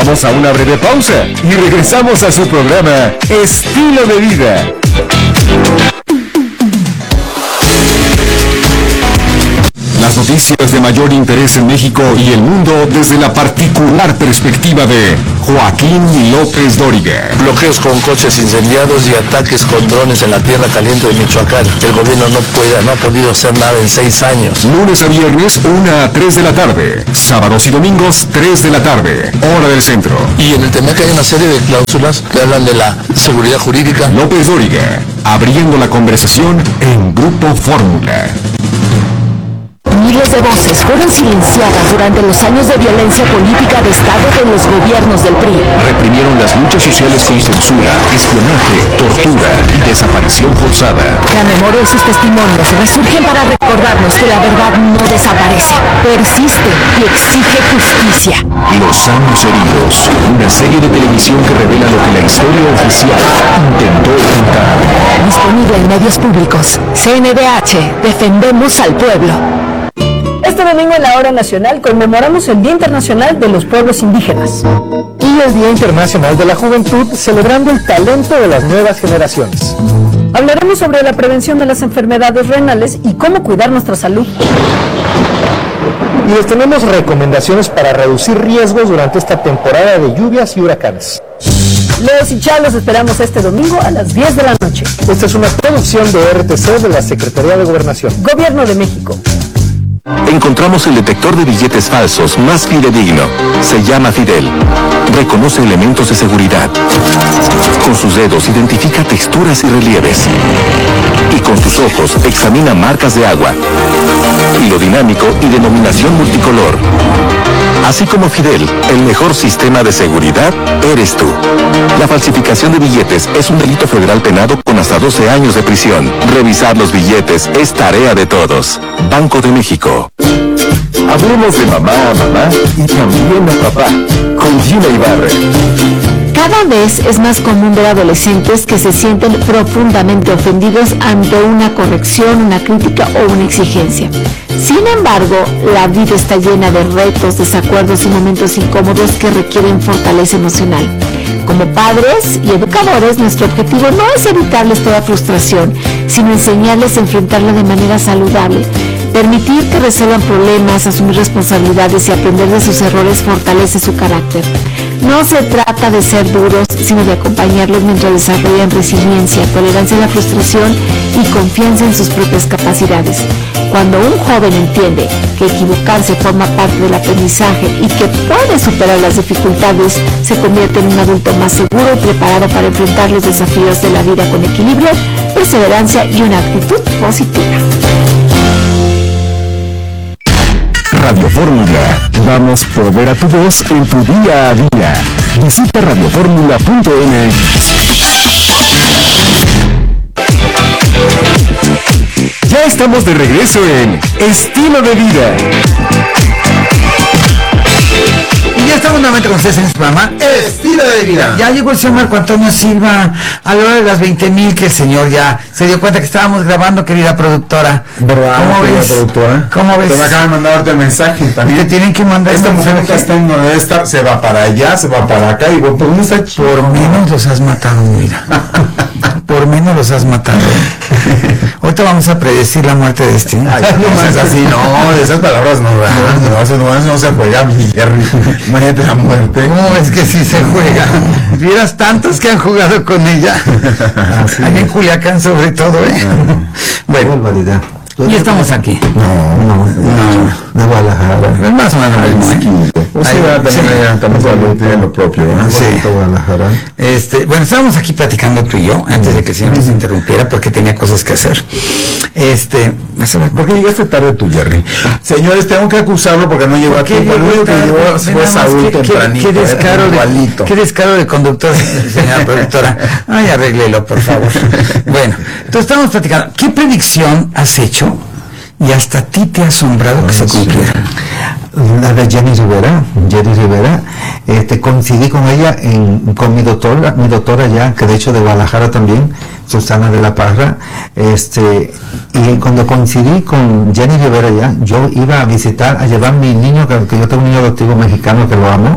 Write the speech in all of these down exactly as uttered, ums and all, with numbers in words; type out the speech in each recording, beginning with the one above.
Vamos a una breve pausa y regresamos a su programa Estilo de Vida. Las noticias de mayor interés en México y el mundo desde la particular perspectiva de Joaquín López Dóriga. Bloqueos con coches incendiados y ataques con drones en la tierra caliente de Michoacán. El gobierno no puede, no ha podido hacer nada en seis años. Lunes a viernes, una a tres de la tarde. Sábados y domingos, tres de la tarde. Hora del centro. Y en el tema que hay una serie de cláusulas que hablan de la seguridad jurídica. López Dóriga, abriendo la conversación en Grupo Fórmula. Miles de voces fueron silenciadas durante los años de violencia política de Estado de los gobiernos del P R I. Reprimieron las luchas sociales con censura, espionaje, tortura y desaparición forzada. La memoria y sus testimonios resurgen para recordarnos que la verdad no desaparece, persiste y exige justicia. Los años heridos, una serie de televisión que revela lo que la historia oficial intentó ocultar. Disponible en medios públicos. C N D H, defendemos al pueblo. Este domingo en la Hora Nacional conmemoramos el Día Internacional de los Pueblos Indígenas. Y el Día Internacional de la Juventud, celebrando el talento de las nuevas generaciones. Hablaremos sobre la prevención de las enfermedades renales y cómo cuidar nuestra salud. Y les tenemos recomendaciones para reducir riesgos durante esta temporada de lluvias y huracanes. Leos y Chá los esperamos este domingo a las diez de la noche. Esta es una producción de R T C de la Secretaría de Gobernación. Gobierno de México. Encontramos el detector de billetes falsos más fidedigno. Se llama Fidel. Reconoce elementos de seguridad. Con sus dedos identifica texturas y relieves. Y con sus ojos examina marcas de agua, hilo dinámico y denominación multicolor. Así como Fidel, el mejor sistema de seguridad eres tú. La falsificación de billetes es un delito federal penado con hasta doce años de prisión. Revisar los billetes es tarea de todos. Banco de México. Hablemos de mamá a mamá y también a papá, con Gina Ibarra. Cada vez es más común ver adolescentes que se sienten profundamente ofendidos ante una corrección, una crítica o una exigencia. Sin embargo, la vida está llena de retos, desacuerdos y momentos incómodos que requieren fortaleza emocional. Como padres y educadores, nuestro objetivo no es evitarles toda frustración, sino enseñarles a enfrentarla de manera saludable. Permitir que resuelvan problemas, asumir responsabilidades y aprender de sus errores fortalece su carácter. No se trata de ser duros, sino de acompañarlos mientras desarrollan resiliencia, tolerancia a la frustración y confianza en sus propias capacidades. Cuando un joven entiende que equivocarse forma parte del aprendizaje y que puede superar las dificultades, se convierte en un adulto más seguro y preparado para enfrentar los desafíos de la vida con equilibrio, perseverancia y una actitud positiva. Radio Fórmula, damos poder a tu voz en tu día a día. Visita radio fórmula punto m x. Ya estamos de regreso en Estilo de Vida. Y ya estamos nuevamente con ustedes en este programa Estilo de Vida. Ya llegó el señor Marco Antonio Silva a la hora de las veinte mil, que el señor ya se dio cuenta que estábamos grabando, querida productora. ¿Verdad? ¿Cómo ves? Productora. ¿Cómo ves? Te me acaban de mandarte el mensaje también. Te tienen que mandar esta este mujer mensaje. está en donde debe estar, se va para allá, se va para acá y ¿por dónde está? Por menos los has matado, mira. Por menos los has matado. Ahorita vamos a predecir la muerte de este. Ay, no es así, no, de esas palabras no, no, no, eso no, eso no se juega, mi Jerry. Imagínate la muerte. No, es que sí se juega. Vieras tantos que han jugado con ella. Allá en Culiacán sobre todo, ¿eh? Bueno, barbaridad. Ya estamos aquí. No, no, no, de Guadalajara. Más o menos lo mismo, ¿eh? Pues sí, también también tiene lo propio, ¿eh? Sí. Guadalajara. Este, bueno, estábamos aquí platicando tú y yo, antes de que el señor nos interrumpiera, porque tenía cosas que hacer. Este, ¿por qué llegaste tarde tú, Jerry? Señores, tengo que acusarlo porque no llegó a tiempo. El único que llegó fue Saúl tempranito. Qué descaro, de, qué descaro de conductor, señora productora. Ay, arréglelo, por favor. Bueno, entonces estamos platicando. ¿Qué predicción has hecho y hasta a ti te ha asombrado que se cumpliera? La de Jenny Rivera, Jenny Rivera, este, coincidí con ella en, con mi doctora, mi doctora ya, que de hecho de Guadalajara también, Susana de la Parra, este, y cuando coincidí con Jenny Rivera ya, yo iba a visitar, a llevar mi niño, que, que yo tengo un niño adoptivo mexicano que lo amo,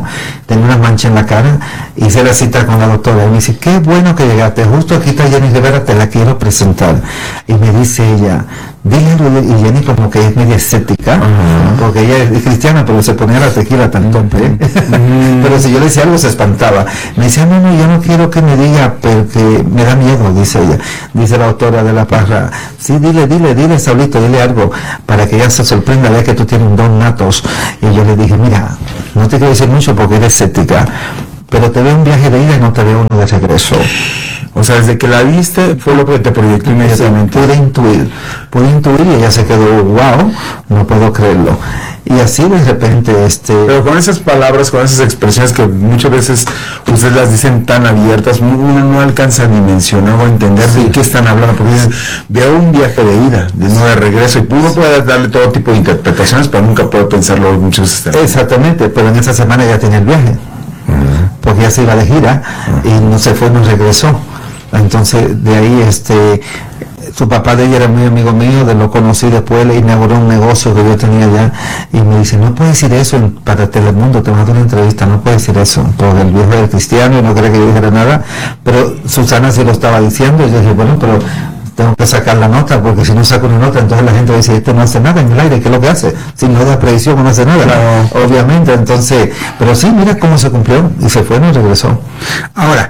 tenía una mancha en la cara, hice la cita con la doctora y me dice, qué bueno que llegaste, justo aquí está Jenny Rivera, te la quiero presentar. Y me dice ella, dile algo, y Jenny como que es media escéptica, uh-huh. porque ella es cristiana, pero se ponía la tequila tan tope, uh-huh. pero si yo le decía algo se espantaba. Me decía, no, no, yo no quiero que me diga, porque me da miedo, dice ella. Dice la autora de La Parra, sí, dile, dile, dile, Saulito, dile algo, para que ella se sorprenda, vea que tú tienes un don natos. Y yo le dije, mira, no te quiero decir mucho porque eres escéptica, pero te veo un viaje de ida y no te veo uno de regreso. O sea, desde que la viste fue lo que te proyectó inmediatamente. Pude intuir, pude intuir y ella se quedó, wow, no puedo creerlo. Y así de repente, este... Pero con esas palabras, con esas expresiones que muchas veces ustedes las dicen tan abiertas, uno no alcanza a dimensionar o a entender sí. de qué están hablando, porque dices, veo un viaje de ida, de no de regreso, y uno puede darle todo tipo de interpretaciones, pero nunca puede pensarlo muchas veces. Exactamente, pero en esa semana ya tenía el viaje, uh-huh. porque ya se iba de gira, uh-huh. y no se fue, no regresó. Entonces, de ahí, este, su papá de ella era muy amigo mío, de lo conocí después, le inauguró un negocio que yo tenía allá, y me dice, no puedes decir eso en, para Telemundo, te vas a dar una entrevista, no puedes decir eso, porque el viejo era cristiano y no quería que yo dijera nada, pero Susana sí lo estaba diciendo, y yo dije, bueno, pero tengo que sacar la nota, porque si no saco una nota, entonces la gente dice, este no hace nada en el aire, ¿qué es lo que hace? Si no da predicción, no hace nada, no. Obviamente, entonces, pero sí, mira cómo se cumplió, y se fue, no regresó. Ahora,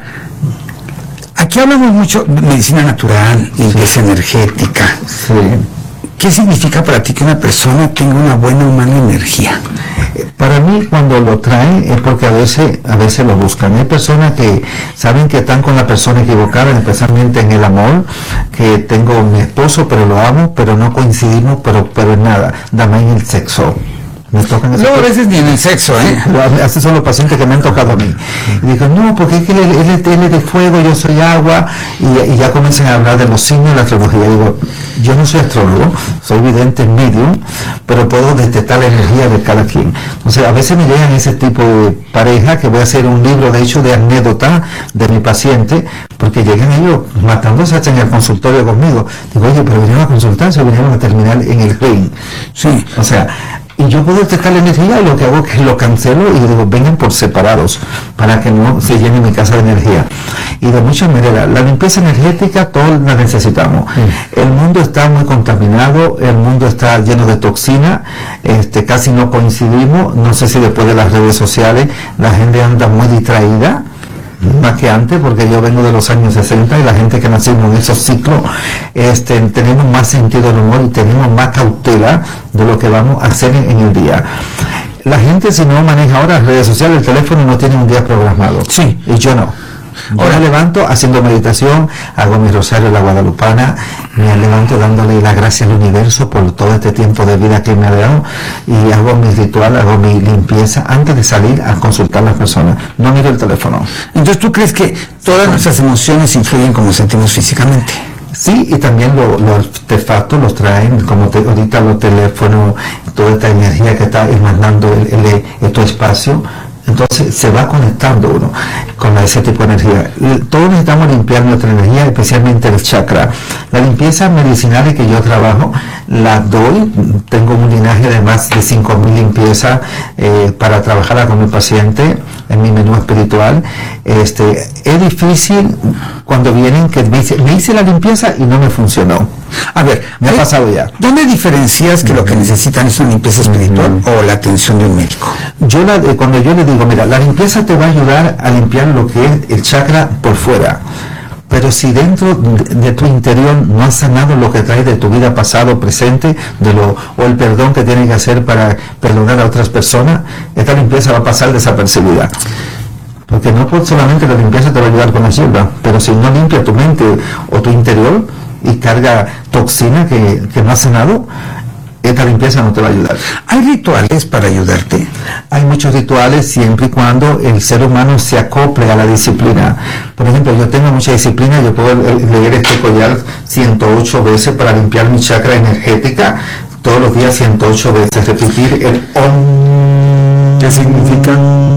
aquí hablamos mucho de medicina natural, limpieza sí. energética. Sí. ¿Qué significa para ti que una persona tenga una buena o mala energía? Para mí, cuando lo traen es porque a veces a veces lo buscan. Hay personas que saben que están con la persona equivocada, especialmente en el amor, que tengo mi esposo, pero lo amo, pero no coincidimos, pero pero en nada, dame en el sexo. Me tocan no, a veces ni en el sexo, ¿eh? Estos son los pacientes que me han tocado a mí. Y digo, no, porque es que él, él, él es de fuego, yo soy agua, y, y ya comienzan a hablar de los signos de la astrología. Digo, yo no soy astrólogo, soy vidente medium, pero puedo detectar la energía de cada quien. Entonces, a veces me llegan ese tipo de pareja, que voy a hacer un libro, de hecho, de anécdota de mi paciente, porque llegan ellos matándose hasta en el consultorio conmigo. Digo, oye, pero vinieron a consultarse o vinieron a terminar en el ring. Sí. O sea, y yo puedo detectar la energía, y lo que hago es que lo cancelo y digo, vengan por separados, para que no se llene mi casa de energía. Y de muchas maneras, la limpieza energética todos la necesitamos. Mm. El mundo está muy contaminado, el mundo está lleno de toxina, este, casi no coincidimos, no sé si después de las redes sociales la gente anda muy distraída, más que antes, porque yo vengo de los años sesenta y la gente que nacimos en esos ciclos este, tenemos más sentido del humor y tenemos más cautela de lo que vamos a hacer en, en el día. La gente, si no maneja ahora las redes sociales, el teléfono no tiene un día programado. Sí. Y yo no. Ahora levanto haciendo meditación, hago mi rosario de la guadalupana, me levanto dándole la gracia al universo por todo este tiempo de vida que me ha dado, y hago mi ritual, hago mi limpieza antes de salir a consultar a las personas. No miro el teléfono. Entonces, ¿tú crees que todas nuestras emociones influyen como sentimos físicamente? Sí, y también lo, los artefactos los traen, como te, ahorita los teléfonos, toda esta energía que está emanando el, el, el, tu espacio. Entonces se va conectando uno con ese tipo de energía. Todos necesitamos limpiar nuestra energía, especialmente el chakra. La limpieza medicinal que yo trabajo, la doy. Tengo un linaje de más de cinco mil limpiezas eh, para trabajar con mi paciente en mi menú espiritual. Este, es difícil cuando vienen que me dice, me hice la limpieza y no me funcionó. A ver, me ha pasado ya. ¿Dónde diferencias que lo que necesitan es una limpieza espiritual uh-huh. o la atención de un médico? Yo la, eh, cuando yo le digo, mira, la limpieza te va a ayudar a limpiar lo que es el chakra por fuera, pero si dentro de, de tu interior no has sanado lo que traes de tu vida pasado, presente, de lo o el perdón que tienes que hacer para perdonar a otras personas, esta limpieza va a pasar desapercibida. Porque no solamente la limpieza te va a ayudar con la hierba, pero si no limpia tu mente o tu interior y carga toxina que, que no has sanado, esta limpieza no te va a ayudar. ¿Hay rituales para ayudarte? Hay muchos rituales siempre y cuando el ser humano se acople a la disciplina. Por ejemplo, yo tengo mucha disciplina, yo puedo leer este collar ciento ocho veces para limpiar mi chakra energética, todos los días ciento ocho veces, repetir el om. ¿Qué significa?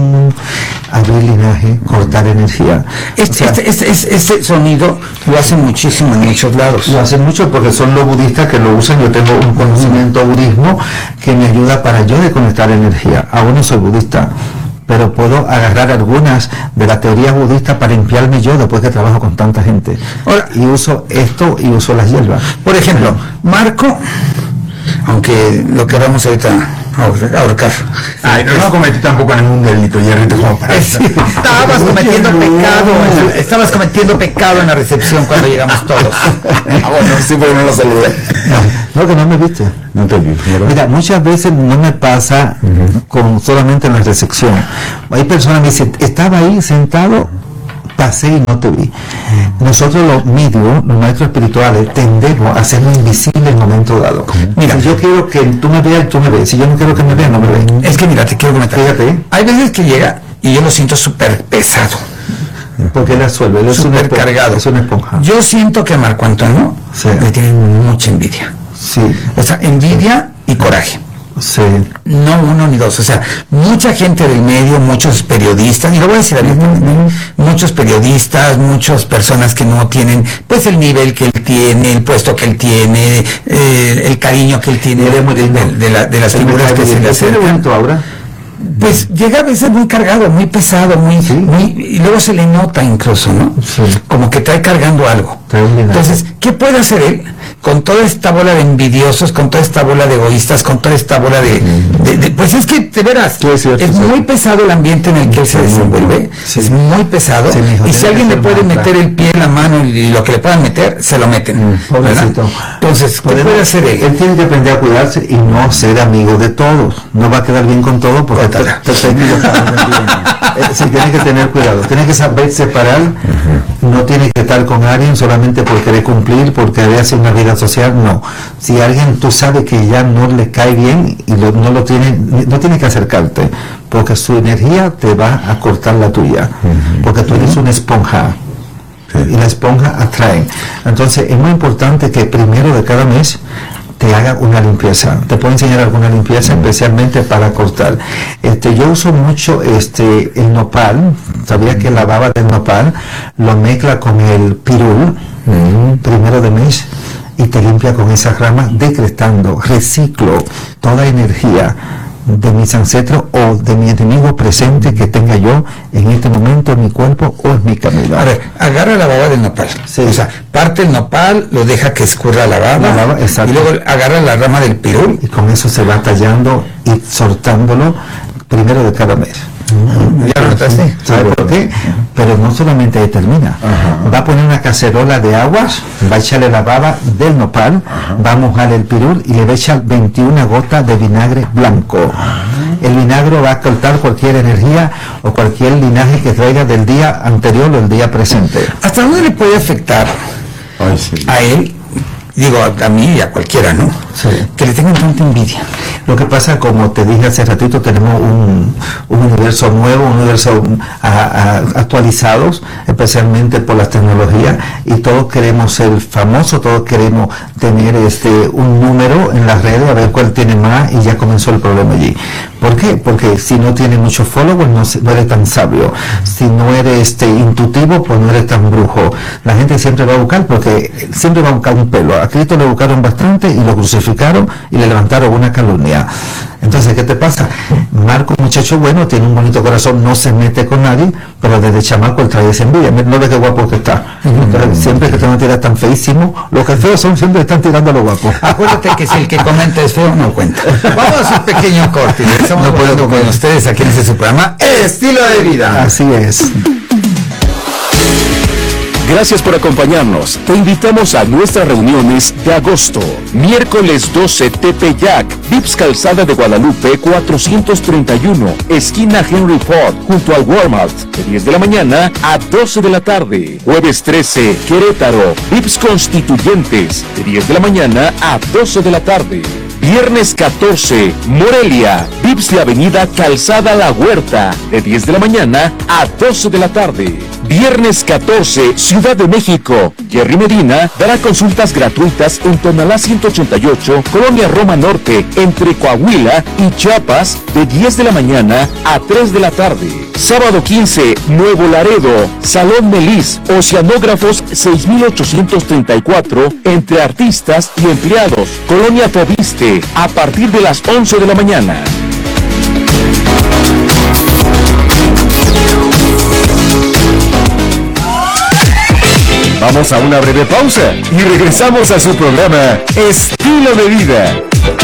Abrir linaje, cortar energía. Este, o sea, este, este, este, este sonido lo hacen muchísimo en muchos lados. Lo hacen mucho porque son los budistas que lo usan. Yo tengo un conocimiento budismo que me ayuda para yo desconectar energía. Aún no soy budista, pero puedo agarrar algunas de la teoría budista para limpiarme yo después que trabajo con tanta gente. Ahora, y uso esto y uso las hierbas. Por ejemplo, Marco, aunque lo queramos ahorita ahorcar. Ay, no, no cometí tampoco ningún delito, Jerry, como para sí, estabas cometiendo pecado, en la, estabas cometiendo pecado en la recepción cuando llegamos todos. Ah, bueno, sí, pero no lo saludé. No, no, que no me viste. No te vi. ¿verdad? Mira, muchas veces no me pasa uh-huh. con solamente en la recepción. Hay personas que me dicen, estaba ahí sentado, pasé y no te vi. Nosotros los medios, los maestros espirituales, tendemos a hacerlo invisible en un momento dado. Mira, si yo quiero que tú me veas, tú me ves. Si yo no quiero que me veas, no me ves. Es que mira, te quiero comentar. Fíjate. Hay veces que llega y yo lo siento súper pesado. Porque él absuelve, él es súper cargado. Es una esponja. Yo siento que a Marco Antonio sí. le tiene mucha envidia. Sí. O sea, envidia y coraje. Sí. No uno ni dos, o sea, mucha gente del medio, muchos periodistas, y lo voy a decir abiertamente, muchos periodistas, muchas personas que no tienen, pues el nivel que él tiene, el puesto que él tiene, eh, el cariño que él tiene de, de, de, de, la, de las figuras que se le acercan. Ahora? Pues llega a veces muy cargado, muy pesado, muy, ¿sí? muy, y luego se le nota incluso, ¿no? Sí. Como que trae cargando algo. Entonces, ¿qué puede hacer él con toda esta bola de envidiosos, con toda esta bola de egoístas, con toda esta bola de... de, de pues es que, de veras, sí, es, cierto, es muy pesado el ambiente en el que él se desenvuelve, sí. es muy pesado, sí, hijo, y si alguien le puede meter claro. el pie en la mano y lo que le puedan meter, se lo meten. Mm, pobrecito. Entonces, ¿qué puede hacer él? Él tiene que aprender a cuidarse y no ser amigo de todos. No va a quedar bien con todos porque te, te, te, te sí, tiene que tener cuidado, tiene que saber separar, uh-huh. no tiene que estar con alguien solamente por querer cumplir, por querer hacer una vida social, no. Si alguien tú sabes que ya no le cae bien y lo, no lo tiene, no tiene que acercarte, porque su energía te va a cortar la tuya, uh-huh. porque tú eres una esponja. Sí. Y la esponja atrae. Entonces es muy importante que primero de cada mes te haga una limpieza. Te puedo enseñar alguna limpieza especialmente para cortar. Este, yo uso mucho este el nopal. Sabía que la baba del nopal lo mezcla con el pirul mm. primero de mes y te limpia con esas ramas, decretando, reciclo toda energía de mis ancestros o de mi enemigo presente que tenga yo en este momento en mi cuerpo o en mi camino. A ver, agarra la baba del nopal. Sí. O sea, parte el nopal, lo deja que escurra la baba, la baba y luego agarra la rama del pirul. Y con eso se va tallando y soltándolo primero de cada mes. ¿Ya lo notaste? ¿Sabe por qué? Pero no solamente ahí termina. Ajá. Va a poner una cacerola de aguas, va a echarle la baba del nopal, ajá. va a mojar el pirul y le va a echar veintiuna gotas de vinagre blanco. Ajá. El vinagre va a cortar cualquier energía o cualquier linaje que traiga del día anterior o el día presente. ¿Hasta dónde le puede afectar Ay, sí. a él? Digo, a mí y a cualquiera, ¿no? Sí. Que le tengan tanta envidia. Lo que pasa, como te dije hace ratito, tenemos un, un universo nuevo, un universo a, a, actualizados, especialmente por las tecnologías, y todos queremos ser famosos, todos queremos tener este un número en las redes, a ver cuál tiene más, y ya comenzó el problema allí. ¿Por qué? Porque si no tienes muchos followers, no, no eres tan sabio. Si no eres este intuitivo, pues no eres tan brujo. La gente siempre va a buscar, porque siempre va a buscar un pelo. A Cristo le buscaron bastante y lo crucificaron y le levantaron una calumnia. Entonces, ¿qué te pasa? Marco, muchacho bueno, tiene un bonito corazón, no se mete con nadie, pero desde chamaco él trae esa envidia. No ve qué guapo que está. Entonces, siempre que te van a tirar tan feísimo, los que feos son siempre están tirando a los guapos. Acuérdate que si el que comenta es feo, no cuenta. Vamos a hacer un pequeño corte. Estamos no hablando con ustedes aquí en este su programa Estilo de Vida. Así es. Gracias por acompañarnos. Te invitamos a nuestras reuniones de agosto. Miércoles doce, Tepeyac, Vips Calzada de Guadalupe cuatrocientos treinta y uno, esquina Henry Ford, junto al Walmart, de diez de la mañana a doce de la tarde. Jueves trece, Querétaro, Vips Constituyentes, de diez de la mañana a doce de la tarde. Viernes catorce, Morelia, Vips de Avenida Calzada La Huerta, de diez de la mañana a doce de la tarde. Viernes catorce, Ciudad de México, Jerry Medina dará consultas gratuitas en Tonalá ciento ochenta y ocho, Colonia Roma Norte, entre Coahuila y Chiapas, de diez de la mañana a tres de la tarde. Sábado quince, Nuevo Laredo, Salón Melis, Oceanógrafos seis mil ochocientos treinta y cuatro, entre artistas y empleados, Colonia Fobiste, a partir de las once de la mañana. Vamos a una breve pausa y regresamos a su programa Estilo de Vida.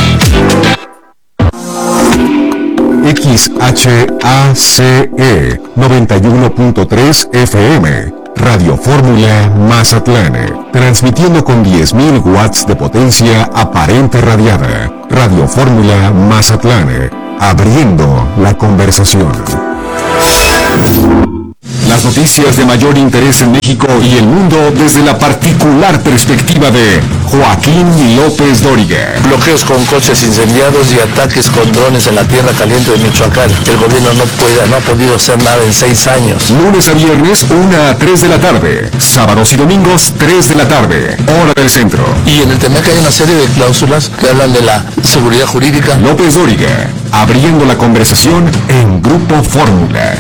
X H A C E noventa y uno punto tres F M, Radio Fórmula Mazatlán, transmitiendo con diez mil watts de potencia aparente radiada. Radio Fórmula Mazatlán, abriendo la conversación. Las noticias de mayor interés en México y el mundo desde la particular perspectiva de Joaquín López Dóriga. Bloqueos con coches incendiados y ataques con drones en la tierra caliente de Michoacán. El gobierno no puede, no ha podido hacer nada en seis años. Lunes a viernes, una a tres de la tarde. Sábados y domingos, tres de la tarde. Hora del centro. Y en el tema que hay una serie de cláusulas que hablan de la seguridad jurídica. López Dóriga, abriendo la conversación en Grupo Fórmula.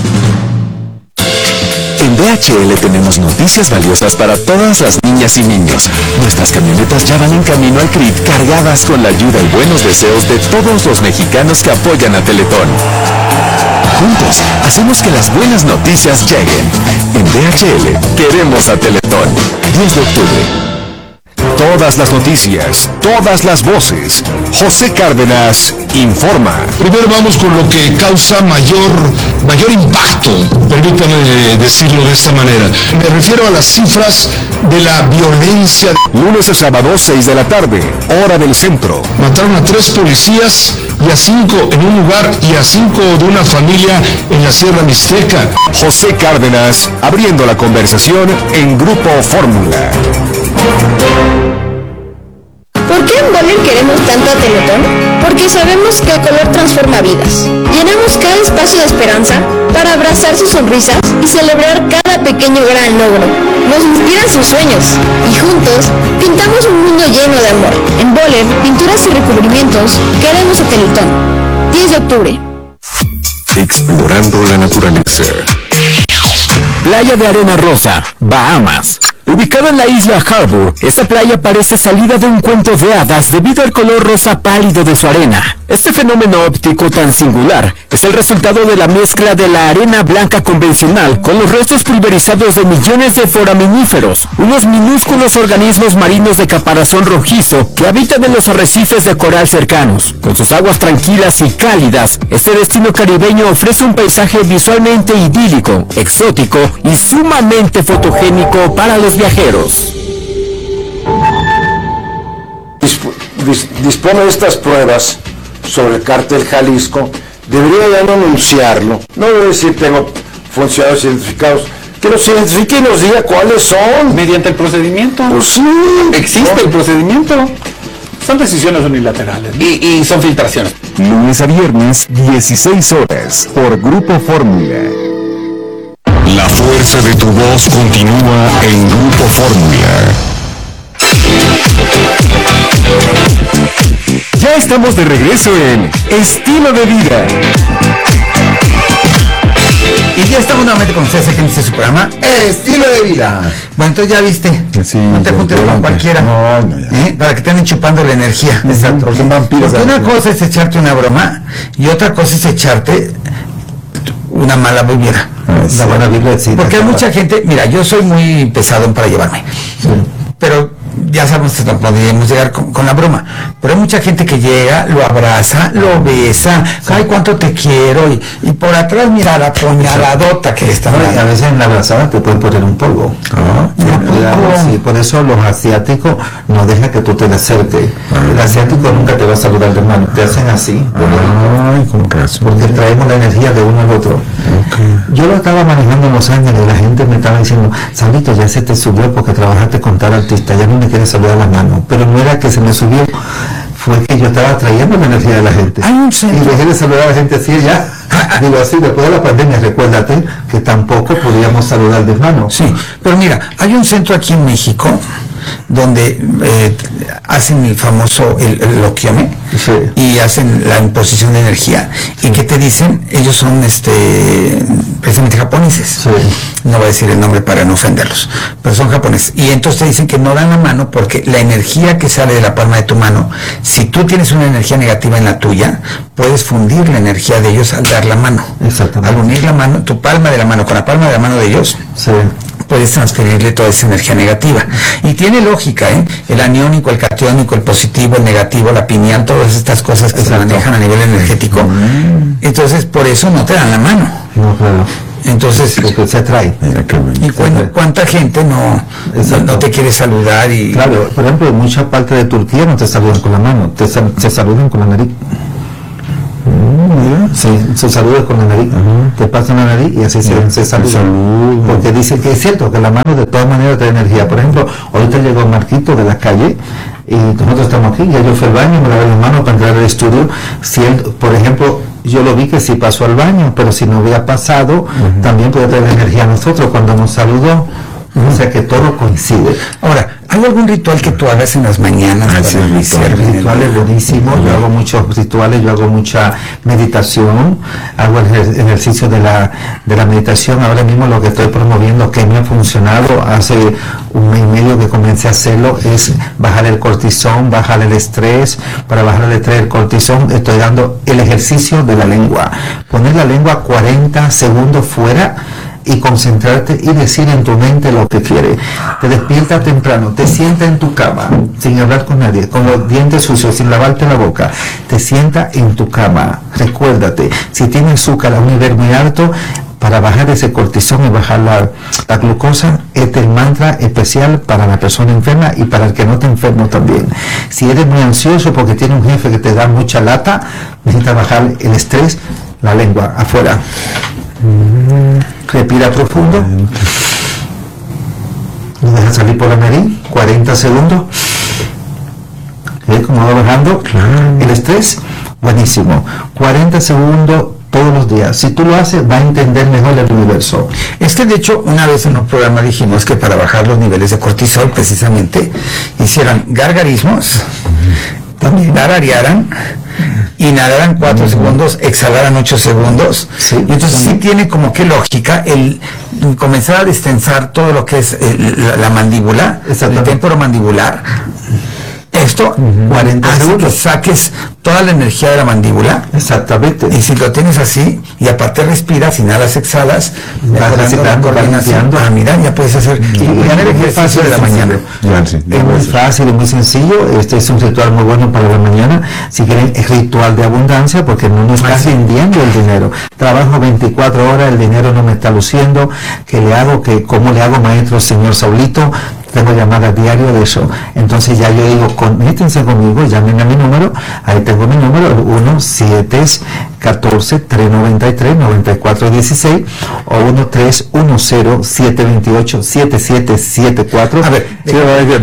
En D H L tenemos noticias valiosas para todas las niñas y niños. Nuestras camionetas ya van en camino al C R I T cargadas con la ayuda y buenos deseos de todos los mexicanos que apoyan a Teletón. Juntos, hacemos que las buenas noticias lleguen. En D H L, queremos a Teletón. diez de octubre. Todas las noticias, todas las voces. José Cárdenas informa. Primero vamos con lo que causa mayor, mayor impacto, permítame decirlo de esta manera. Me refiero a las cifras de la violencia. Lunes a sábado, seis de la tarde, hora del centro. Mataron a tres policías y a cinco en un lugar y a cinco de una familia en la Sierra Mixteca. José Cárdenas, abriendo la conversación en Grupo Fórmula. ¿Por qué en Boller queremos tanto a Teletón? Porque sabemos que el color transforma vidas. Llenamos cada espacio de esperanza para abrazar sus sonrisas y celebrar cada pequeño gran logro. Nos inspiran sus sueños y juntos pintamos un mundo lleno de amor. En Boller, pinturas y recubrimientos, queremos a Teletón. diez de octubre. Explorando la naturaleza. Playa de Arena Rosa, Bahamas. Ubicada en la isla Harbour, esta playa parece salida de un cuento de hadas debido al color rosa pálido de su arena. Este fenómeno óptico tan singular es el resultado de la mezcla de la arena blanca convencional con los restos pulverizados de millones de foraminíferos, unos minúsculos organismos marinos de caparazón rojizo que habitan en los arrecifes de coral cercanos. Con sus aguas tranquilas y cálidas, este destino caribeño ofrece un paisaje visualmente idílico, exótico y sumamente fotogénico para los viajeros. Dispone de estas pruebas sobre el cártel Jalisco, debería ya no anunciarlo, no debe decir tengo funcionarios identificados, que los identifique y nos diga cuáles son. Mediante el procedimiento. Pues sí. Existe ¿no? el procedimiento. Son decisiones unilaterales y, y son filtraciones. Lunes a viernes, dieciséis horas, por Grupo Fórmula. La fuerza de tu voz continúa en Grupo Fórmula. Ya estamos de regreso en Estilo de Vida. Y ya estamos nuevamente con ustedes aquí en este su programa Estilo de Vida. Bueno, entonces ya viste, sí, no te juntes con cualquiera, no, no, ¿eh? Para que te anden chupando la energía. Exacto, porque vampiros. Porque una cosa es echarte una broma y otra cosa es echarte una mala bebida. Sí. La buena Biblia, sí, porque hay mucha gente, mira, yo soy muy pesado para llevarme, sí. Pero ya sabemos que no podríamos llegar con, con la broma, pero hay mucha gente que llega, lo abraza, lo besa, sí. Ay, cuánto te quiero, y, y por atrás mira la puñaladota que le está dando. A veces en la abrazada te pueden poner un polvo. ¿No? Sí, sí, sí, por eso los asiáticos no dejan que tú te le acerques. Ah. El asiático nunca te va a saludar de mano, te hacen así. Ay, ¿cómo que eso? Porque traemos la energía de uno al otro. Okay. Yo lo estaba manejando en Los Ángeles y la gente me estaba diciendo, Salito, ya se te subió porque trabajaste con tal artista, ya no me quieres saludar las manos. Pero no era que se me subió, fue que yo estaba trayendo la energía de la gente. Hay un centro. Y dejé de saludar a la gente así ya. Digo así, después de la pandemia, recuérdate que tampoco podíamos saludar de mano. Sí, pero mira, hay un centro aquí en México donde eh, hacen el famoso el, el loquiome, sí. Y hacen la imposición de energía, y que te dicen, ellos son este precisamente japoneses, sí. No voy a decir el nombre para no ofenderlos, pero son japoneses, y entonces te dicen que no dan la mano porque la energía que sale de la palma de tu mano, si tú tienes una energía negativa en la tuya, puedes fundir la energía de ellos al dar la mano. Exactamente. Al unir la mano, tu palma de la mano con la palma de la mano de ellos, sí. puedes transferirle toda esa energía negativa. Y tiene lógica, ¿eh? El aniónico, el catiónico, el positivo, el negativo, la pineal, todas estas cosas que Exacto. se manejan a nivel energético. Mm. Entonces, por eso no te dan la mano. No, claro. Entonces, porque se atrae. ¿Y cuánta, cuánta gente no, no te quiere saludar? Y claro, por ejemplo, en mucha parte de Turquía no te saludan con la mano, te, te saludan con la nariz. Mm, sí, se saluda con la nariz, uh-huh. te pasan la nariz y así se, se saluda. Salud. Porque dicen que es cierto que la mano de todas maneras trae energía. Por ejemplo, ahorita llegó Marquito de la calle y nosotros estamos aquí, ya yo fui al baño, me lavé las manos para entrar al estudio. Si él, por ejemplo, yo lo vi que sí pasó al baño, pero si no hubiera pasado, uh-huh. también puede traer energía a nosotros cuando nos saludó. Uh-huh. O sea que todo coincide. Ahora, ¿hay algún ritual que tú hagas en las mañanas? Ah, sí, rituales, rituales buenísimos. Yo hago muchos rituales, yo hago mucha meditación, hago el ejer- ejercicio de la, de la meditación. Ahora mismo lo que estoy promoviendo, que me ha funcionado, hace un mes y medio que comencé a hacerlo, es bajar el cortisol, bajar el estrés. Para bajar el estrés, el cortisol, estoy dando el ejercicio de la lengua. Poner la lengua cuarenta segundos fuera y concentrarte y decir en tu mente lo que quieres. Te despiertas temprano, te sientas en tu cama, sin hablar con nadie, con los dientes sucios, sin lavarte la boca. Te sientas en tu cama. Recuérdate, si tienes azúcar a un nivel muy alto, para bajar ese cortisol y bajar la, la glucosa, este es el mantra especial para la persona enferma y para el que no está enfermo también. Si eres muy ansioso porque tiene un jefe que te da mucha lata, necesitas bajar el estrés, la lengua afuera. Respira profundo. Lo deja salir por la nariz, cuarenta segundos. ¿Ves cómo va bajando el estrés? Buenísimo. cuarenta segundos todos los días. Si tú lo haces, va a entender mejor el universo. Es que de hecho, una vez en un programa dijimos que para bajar los niveles de cortisol, precisamente, hicieran gargarismos, también tararearan, inhalaran cuatro uh-huh. segundos, exhalaran ocho segundos. Sí, y entonces sí tiene como que lógica el comenzar a destensar todo lo que es el, la, la mandíbula, el temporomandibular. Esto uh-huh. cuarenta hace segundos. Que saques toda la energía de la mandíbula. Exactamente. Y si lo tienes así, y aparte respiras, inhalas, exhalas, mejorando la coordinación, ah, mira, ya puedes hacer y, y el ejercicio de la mañana. Ya, sí, es muy fácil y muy sencillo. Este es un ritual muy bueno para la mañana. Si quieren, es ritual de abundancia, porque no nos está rindiendo el dinero. Trabajo veinticuatro horas, el dinero no me está luciendo. ¿Qué le hago? ¿Qué, ¿Cómo le hago, maestro, señor Saulito? Tengo llamadas diario de eso. Entonces ya yo digo, conéctense conmigo, llamen a mi número, ahí tengo mi número, uno siete uno cuatro, tres nueve tres, nueve cuatro uno seis o uno tres uno cero, siete dos ocho, siete siete siete cuatro. A ver, sí,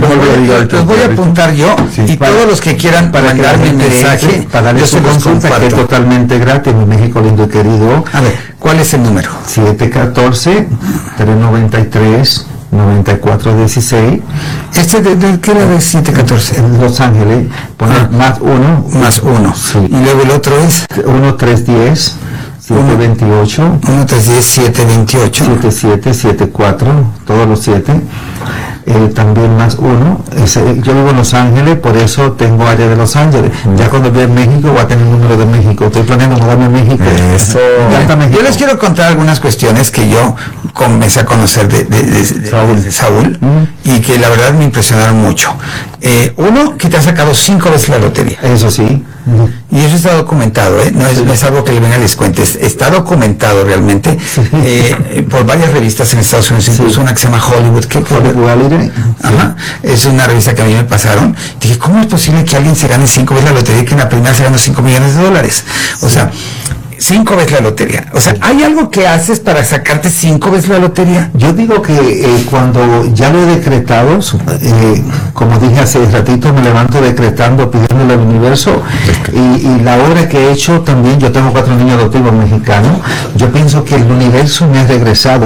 los voy a apuntar yo sí, y para, todos los que quieran para mandarme un mensaje, para darle su consulta, que es totalmente gratis, mi México lindo y querido. A ver, ¿cuál es el número? siete uno cuatro, tres nueve tres, nueve cuatro uno seis. Este de, de ¿qué era de siete catorce? En Los Ángeles, poner ah, más uno. Más uno. Sí. Y luego el otro es uno tres uno cero, siete veintiocho. uno tres uno cero, siete veintiocho. siete siete siete cuatro, todos los siete. Eh, también más uno. Ese, yo vivo en Los Ángeles, por eso tengo área de Los Ángeles. Mm. Ya cuando voy a México voy a tener un número de México. Estoy planeando mudarme a México. Eso. México. Yo les quiero contar algunas cuestiones que yo comencé a conocer de, de, de, de Saúl, de Saúl mm. y que la verdad me impresionaron mucho. Eh, uno, que te ha sacado cinco veces la lotería. Eso sí. Y eso está documentado, ¿eh? No es, sí. no es algo que le venga a les cuente, está documentado realmente sí. eh, por varias revistas en Estados Unidos, incluso sí. una que se llama Hollywood, que Hollywood, Ajá. Sí. Es una revista que a mí me pasaron. Dije, ¿cómo es posible que alguien se gane cinco veces la lotería y que en la primera se gane cinco millones de dólares? O sí. sea, cinco veces la lotería. O sea, ¿hay algo que haces para sacarte cinco veces la lotería? Yo digo que eh, cuando ya lo he decretado, eh, como dije hace ratito, me levanto decretando, pidiéndole al universo, y, y la obra que he hecho también, yo tengo cuatro niños adoptivos mexicanos, yo pienso que el universo me ha regresado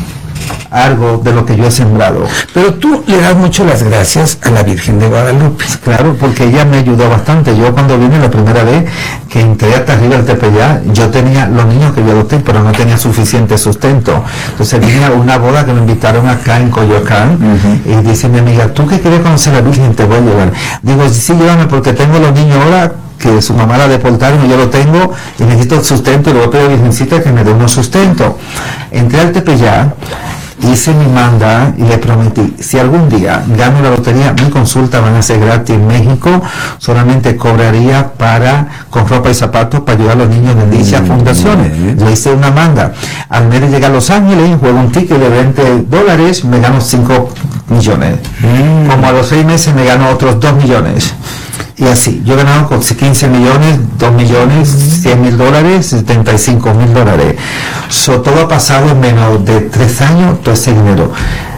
algo de lo que yo he sembrado. Pero tú le das mucho las gracias a la Virgen de Guadalupe. Claro, porque ella me ayudó bastante. Yo cuando vine la primera vez que entré hasta arriba del Tepeyac, yo tenía los niños que yo adopté, pero no tenía suficiente sustento. Entonces vine a una boda que me invitaron acá en Coyoacán, uh-huh. y dice mi amiga, ¿tú que quieres conocer a la Virgen? Te voy a llevar. Digo, sí, llévame porque tengo los niños ahora que su mamá la deportaron y yo lo tengo y necesito sustento, y le voy a pedir a la Virgencita que me dé unos sustento. Entré al Tepeyac, hice mi manda y le prometí, si algún día gano la lotería, mi consulta van a ser gratis en México, solamente cobraría para con ropa y zapatos para ayudar a los niños de dichas mm, fundaciones. Mm. Le hice una manda. Al mes de llegar a Los Ángeles, juego un ticket de veinte dólares, me gano cinco millones. Mm. Como a los seis meses me gano otros dos millones. Y así, yo he ganado con quince millones, dos millones, cien mil dólares, setenta y cinco mil dólares. So, todo ha pasado en menos de tres años, todo ese dinero.